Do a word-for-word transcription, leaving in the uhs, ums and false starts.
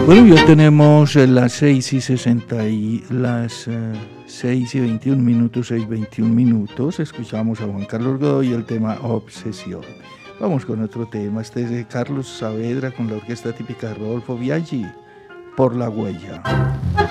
Bueno, ya tenemos eh, las seis y sesenta y las eh, seis y veintiún minutos, seis y veintiún minutos. Escuchamos a Juan Carlos Godoy y el tema Obsesión. Vamos con otro tema. Este es de Carlos Saavedra con la orquesta típica de Rodolfo Biaggi, Por la huella.